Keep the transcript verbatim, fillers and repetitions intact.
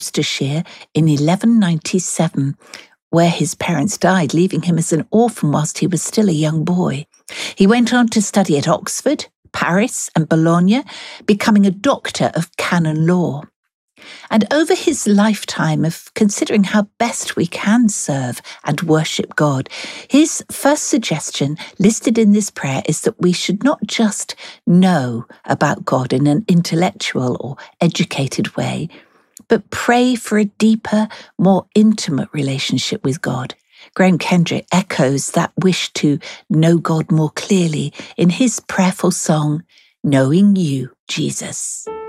Gloucestershire in eleven ninety-seven, where his parents died, leaving him as an orphan whilst he was still a young boy. He went on to study at Oxford, Paris, and Bologna, becoming a doctor of canon law. And over his lifetime of considering how best we can serve and worship God, his first suggestion listed in this prayer is that we should not just know about God in an intellectual or educated way, but pray for a deeper, more intimate relationship with God. Graham Kendrick echoes that wish to know God more clearly in his prayerful song, Knowing You, Jesus.